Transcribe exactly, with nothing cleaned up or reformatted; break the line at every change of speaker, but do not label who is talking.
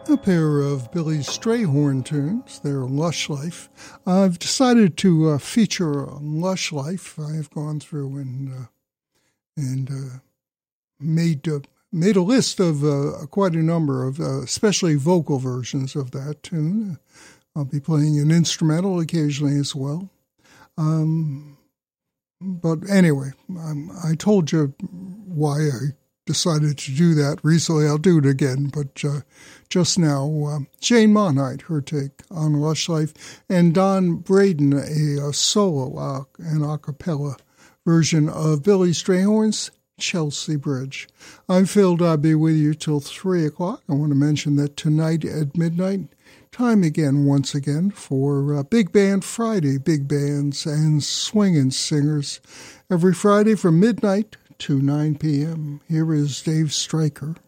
A pair of Billy Strayhorn tunes, their Lush Life. I've decided to uh, feature Lush Life. I have gone through and uh, and uh, made uh, made a list of uh, quite a number of, uh, especially vocal versions of that tune. I'll be playing an instrumental occasionally as well. Um, but anyway, um, I told you why I decided to do that recently. I'll do it again, but uh, just now, uh, Jane Monheit, her take on Lush Life, and Don Braden, a, a solo uh, and a cappella version of Billy Strayhorn's Chelsea Bridge. I'm Phil. I'll be with you till three o'clock. I want to mention that tonight at midnight, time again, once again, for uh, Big Band Friday, big bands and swinging singers. Every Friday from midnight to nine p.m. Here is Dave Stryker.